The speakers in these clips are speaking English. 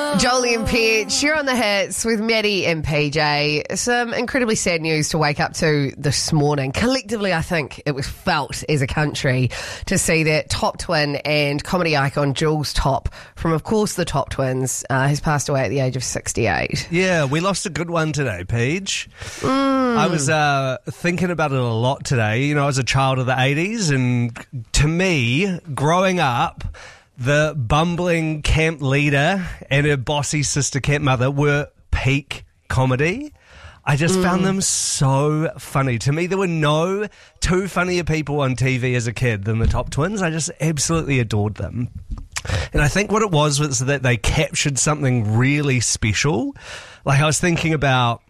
Jolie and Peach, you're on the hits with Maddie and PJ. Some incredibly sad news to wake up to this morning. Collectively, I think it was felt as a country to see that top twin and comedy icon Jules Top from, of course, the Top Twins has passed away at the age of 68. Yeah, we lost a good one today, Peach. I was thinking about it a lot today. You know, I was a child of the 80s, and to me, growing up, the bumbling camp leader and her bossy sister camp mother were peak comedy. I just found them so funny. To me, there were no two funnier people on TV as a kid than the Top Twins. I just absolutely adored them. And I think what it was that they captured something really special. Like, I was thinking about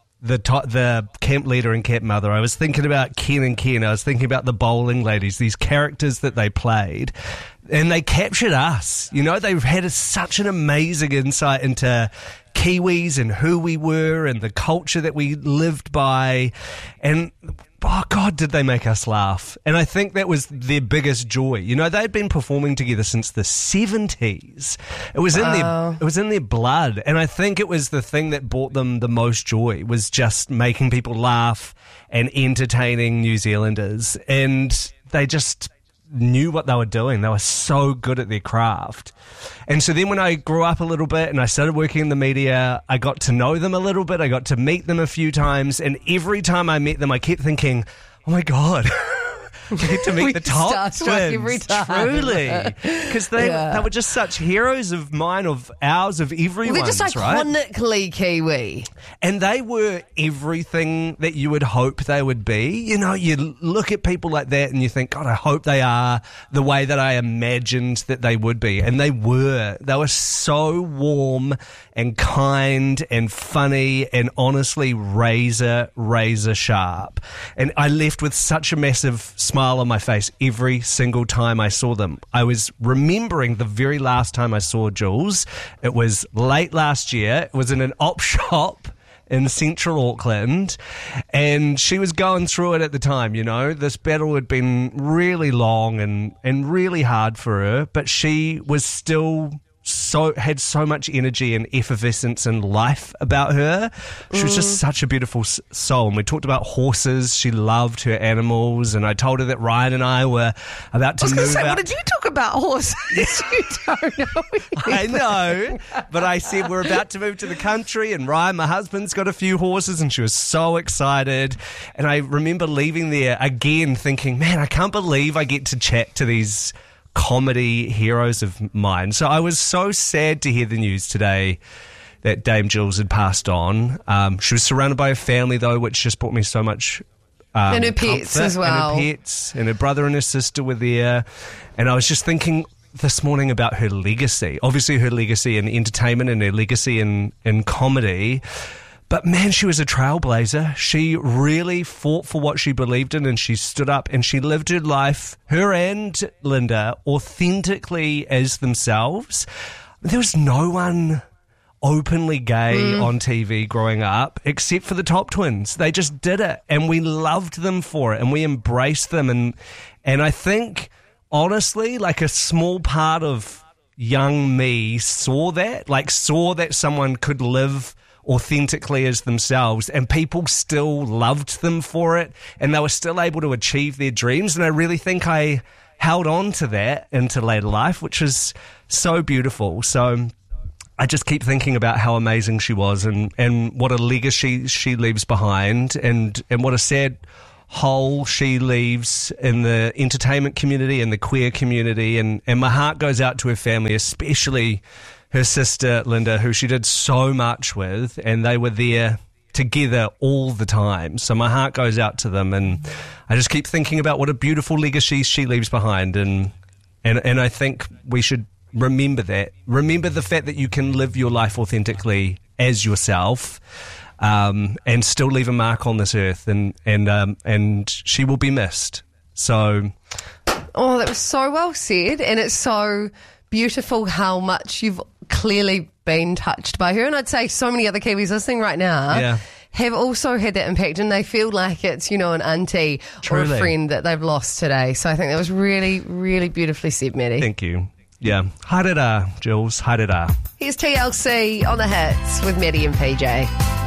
the camp leader and camp mother. I was thinking about Ken and Ken. I was thinking about the bowling ladies, these characters that they played. And they captured us. You know, they've had such an amazing insight into Kiwis and who we were and the culture that we lived by. And, oh, God, did they make us laugh. And I think that was their biggest joy. You know, they'd been performing together since the 70s. It was in their blood. And I think it was the thing that brought them the most joy, was just making people laugh and entertaining New Zealanders. And they just knew what they were doing. They were so good at their craft. And so then when I grew up a little bit and I started working in the media, I got to know them a little bit. I got to meet them a few times. And every time I met them, I kept thinking, oh my God, I get to meet the Top Twins. Every time. Truly. Because they were just such heroes of mine, of ours, of everyone's, they're just iconically Kiwi. And they were everything that you would hope they would be. You know, you look at people like that and you think, God, I hope they are the way that I imagined that they would be. And they were. They were so warm and kind and funny and honestly razor sharp. And I left with such a massive smile on my face every single time I saw them. I was remembering the very last time I saw Jules. It was late last year. It was in an op shop in central Auckland, and she was going through it at the time. You know, this battle had been really long and really hard for her, but she was still had so much energy and effervescence and life about her. She was just such a beautiful soul. And we talked about horses. She loved her animals. And I told her that Ryan and I were about to move out. What did you talk about horses? You don't know. I know. But I said we're about to move to the country, and Ryan, my husband's got a few horses, and she was so excited. And I remember leaving there again thinking, man, I can't believe I get to chat to these comedy heroes of mine. So I was so sad to hear the news today that Dame Jules had passed on. She was surrounded by her family, though, which just brought me so much and her pets as well. And her pets, and her brother and her sister were there. And I was just thinking this morning about her legacy. Obviously her legacy in entertainment and her legacy in comedy. But man, she was a trailblazer. She really fought for what she believed in, and she stood up and she lived her life, her and Linda, authentically as themselves. There was no one openly gay on TV growing up except for the Top Twins. They just did it, and we loved them for it, and we embraced them. And I think, honestly, like a small part of young me saw that someone could live authentically as themselves, and people still loved them for it, and they were still able to achieve their dreams. And I really think I held on to that into later life, which is so beautiful. So I just keep thinking about how amazing she was, and what a legacy she leaves behind, and what a sad hole she leaves in the entertainment community and the queer community. And my heart goes out to her family, especially her sister Linda, who she did so much with, and they were there together all the time. So my heart goes out to them, and I just keep thinking about what a beautiful legacy she leaves behind. And I think we should remember that. Remember the fact that you can live your life authentically as yourself, and still leave a mark on this earth. And she will be missed. So, oh, that was so well said, and it's so beautiful how much you've clearly been touched by her. And I'd say so many other Kiwis listening right now have also had that impact, and they feel like it's, you know, an auntie or a friend that they've lost today. So I think that was really, really beautifully said, Maddie. Thank you. Yeah. Haere rā, Jules. Haere rā. Here's TLC on the hits with Maddie and PJ.